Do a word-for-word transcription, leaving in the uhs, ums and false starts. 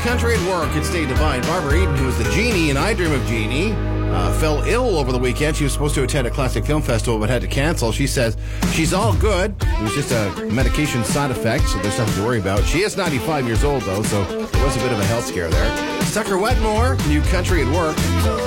Country at Work. It's Dave Devine. Barbara Eden, who was the genie in I Dream of Jeannie, uh, fell ill over the weekend. She was supposed to attend a classic film festival but had to cancel. She says she's all good. It was just a medication side effect, so there's nothing to worry about. She is ninety-five years old, though, so it was a bit of a health scare there. Tucker Wetmore, New Country at Work.